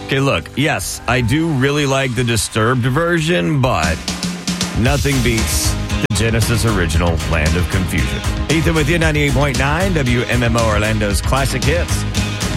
Okay, look, yes, I do really like the Disturbed version, but nothing beats the Genesis original Land of Confusion. Ethan with you, 98.9 WMMO Orlando's Classic Hits.